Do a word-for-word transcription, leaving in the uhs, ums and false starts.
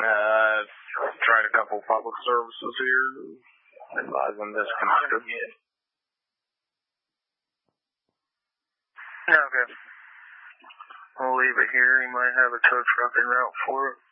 Uh, tried a couple public services here. Advise them disconnected. Okay. I'll leave it here. He might have a tow truck en route for it.